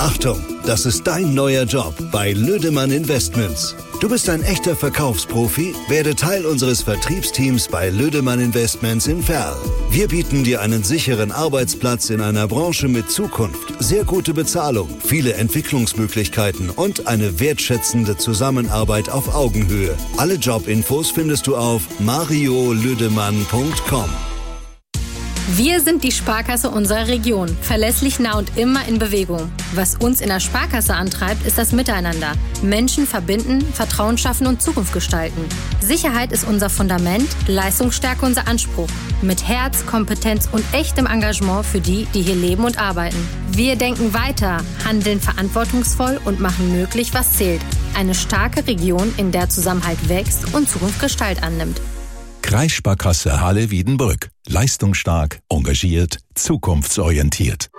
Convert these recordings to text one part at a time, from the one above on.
Achtung, das ist dein neuer Job bei Lüdemann Investments. Du bist ein echter Verkaufsprofi? Werde Teil unseres Vertriebsteams bei Lüdemann Investments in Verl. Wir bieten dir einen sicheren Arbeitsplatz in einer Branche mit Zukunft, sehr gute Bezahlung, viele Entwicklungsmöglichkeiten und eine wertschätzende Zusammenarbeit auf Augenhöhe. Alle Jobinfos findest du auf mariolüdemann.com. Wir sind die Sparkasse unserer Region, verlässlich, nah und immer in Bewegung. Was uns in der Sparkasse antreibt, ist das Miteinander. Menschen verbinden, Vertrauen schaffen und Zukunft gestalten. Sicherheit ist unser Fundament, Leistungsstärke unser Anspruch. Mit Herz, Kompetenz und echtem Engagement für die, die hier leben und arbeiten. Wir denken weiter, handeln verantwortungsvoll und machen möglich, was zählt. Eine starke Region, in der Zusammenhalt wächst und Zukunft Gestalt annimmt. Kreissparkasse Halle-Wiedenbrück. Leistungsstark, engagiert, zukunftsorientiert.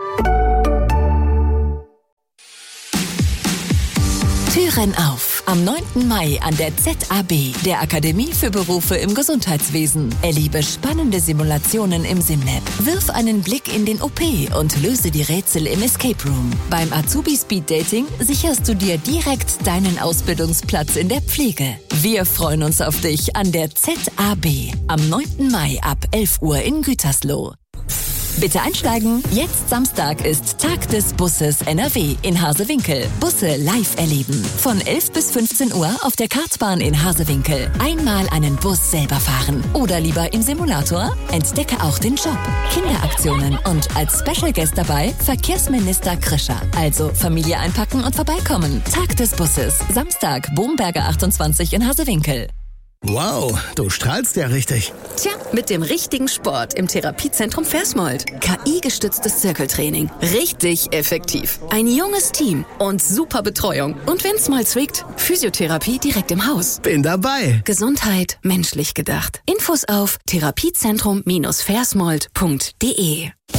Türen auf. Am 9. Mai an der ZAB, der Akademie für Berufe im Gesundheitswesen. Erlebe spannende Simulationen im SimLab. Wirf einen Blick in den OP und löse die Rätsel im Escape Room. Beim Azubi Speed Dating sicherst du dir direkt deinen Ausbildungsplatz in der Pflege. Wir freuen uns auf dich an der ZAB am 9. Mai ab 11 Uhr in Gütersloh. Bitte einsteigen. Jetzt Samstag ist Tag des Busses NRW in Harsewinkel. Busse live erleben. Von 11 bis 15 Uhr auf der Kartbahn in Harsewinkel. Einmal einen Bus selber fahren. Oder lieber im Simulator? Entdecke auch den Job. Kinderaktionen und als Special Guest dabei Verkehrsminister Krischer. Also Familie einpacken und vorbeikommen. Tag des Busses. Samstag, Bomberger 28 in Harsewinkel. Wow, du strahlst ja richtig. Tja, mit dem richtigen Sport im Therapiezentrum Versmold. KI-gestütztes Zirkeltraining. Richtig effektiv. Ein junges Team und super Betreuung. Und wenn's mal zwickt, Physiotherapie direkt im Haus. Bin dabei. Gesundheit menschlich gedacht. Infos auf therapiezentrum-versmold.de